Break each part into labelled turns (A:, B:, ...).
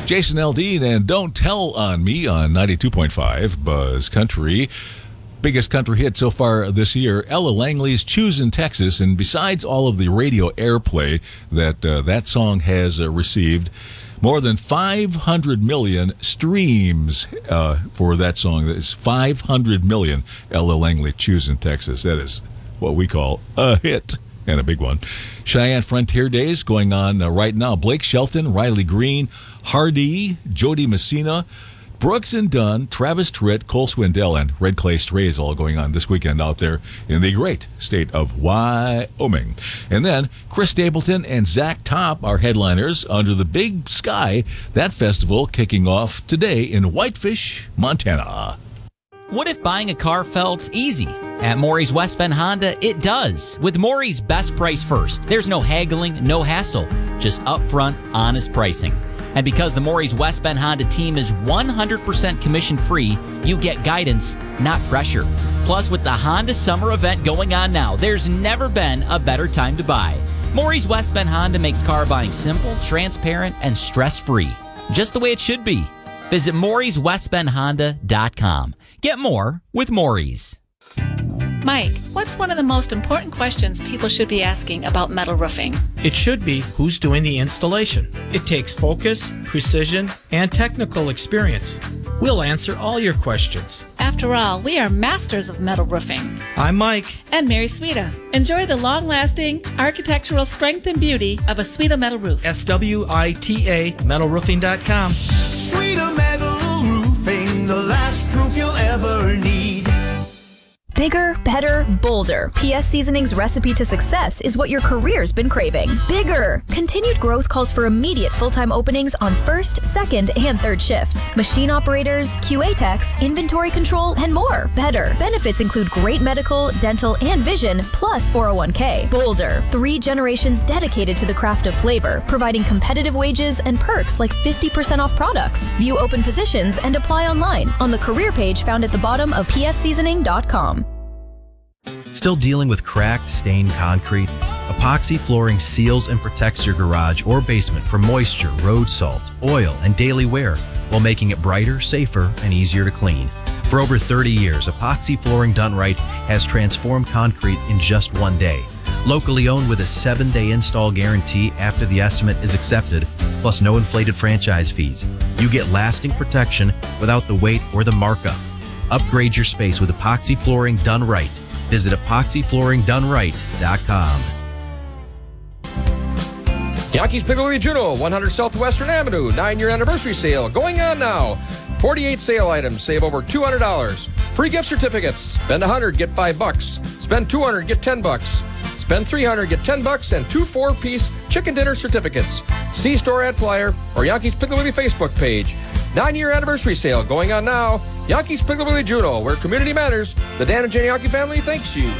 A: Jason Aldean and Don't Tell on Me on 92.5 Buzz Country. Biggest country hit so far this year, Ella Langley's Choosin' Texas. And besides all of the radio airplay that song has received, more than 500 million streams for that song. That is 500 million, Ella Langley, Choosin' Texas. That is what we call a hit. And a big one. Cheyenne Frontier Days going on right now. Blake Shelton, Riley Green, Hardy, Jody Messina, Brooks and Dunn, Travis Tritt, Cole Swindell, and Red Clay Strays all going on this weekend out there in the great state of Wyoming. And then Chris Stapleton and Zach Top are headliners under the big sky. That festival kicking off today in Whitefish, Montana.
B: What if buying a car felt easy? At Maury's West Bend Honda, it does. With Maury's Best Price First, there's no haggling, no hassle, just upfront, honest pricing. And because the Maury's West Bend Honda team is 100% commission-free, you get guidance, not pressure. Plus, with the Honda Summer event going on now, there's never been a better time to buy. Maury's West Bend Honda makes car buying simple, transparent, and stress-free. Just the way it should be. Visit Maury'sWestBendHonda.com. Get more with Maury's.
C: Mike, what's one of the most important questions people should be asking about metal roofing?
D: It should be who's doing the installation. It takes focus, precision, and technical experience. We'll answer all your questions.
C: After all, we are masters of metal roofing.
D: I'm Mike.
C: And Mary Sweda. Enjoy the long-lasting architectural strength and beauty of a Sweda metal roof.
D: SWITA metalroofing.com.
E: Sweda Metal Roofing, the last roof you'll ever need.
F: Bigger, better, bolder. PS Seasoning's recipe to success is what your career's been craving. Bigger! Continued growth calls for immediate full-time openings on first, second, and third shifts. Machine operators, QA techs, inventory control, and more. Better. Benefits include great medical, dental, and vision, plus 401k. Bolder. 3 generations dedicated to the craft of flavor, providing competitive wages and perks like 50% off products. View open positions and apply online on the career page found at the bottom of psseasoning.com.
G: Still dealing with cracked, stained concrete? Epoxy Flooring seals and protects your garage or basement from moisture, road salt, oil, and daily wear while making it brighter, safer, and easier to clean. For over 30 years, Epoxy Flooring done right has transformed concrete in just one day. Locally owned with a 7-day install guarantee after the estimate is accepted, plus no inflated franchise fees. You get lasting protection without the weight or the markup. Upgrade your space with Epoxy Flooring done right. Visit epoxyflooringdoneright.com.
H: Yankees Piggly Juno, 100 Southwestern Avenue, 9-year anniversary sale going on now. 48 sale items, save over $200. Free gift certificates. Spend $100, get $5. Spend $200, get $10. Spend $300, get $10 and 2 4-piece chicken dinner certificates. See store ad flyer or Yankees Piggly Facebook page. 9-year anniversary sale going on now. Yankees Piggly Juno, where community matters. The Dan and Jenny Yankee family thanks you.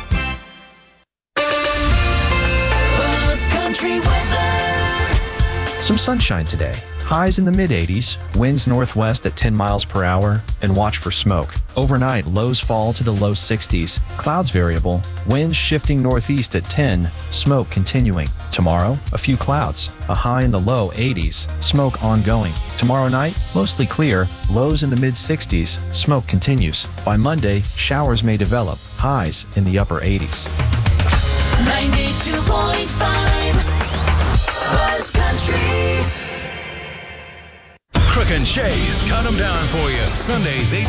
E: Buzz Country weather.
I: Some sunshine today. Highs in the mid-80s, winds northwest at 10 miles per hour, and watch for smoke. Overnight, lows fall to the low 60s. Clouds variable, winds shifting northeast at 10, smoke continuing. Tomorrow, a few clouds, a high in the low 80s, smoke ongoing. Tomorrow night, mostly clear, lows in the mid-60s, smoke continues. By Monday, showers may develop, highs in the upper 80s.
E: 92.5 Buzz Country.
J: Crook and Shays, cut them down for you. Sundays, 8